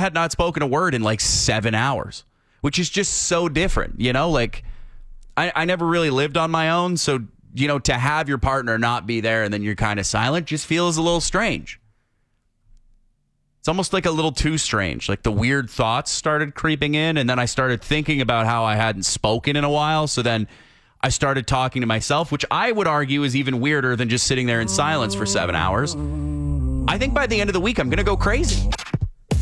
had not spoken a word in like 7 hours, which is just so different. Like I never really lived on my own. So, to have your partner not be there and then you're kind of silent just feels a little strange. It's almost like a little too strange. Like the weird thoughts started creeping in, and then I started thinking about how I hadn't spoken in a while. So then I started talking to myself, which I would argue is even weirder than just sitting there in silence for 7 hours. I think by the end of the week, I'm going to go crazy.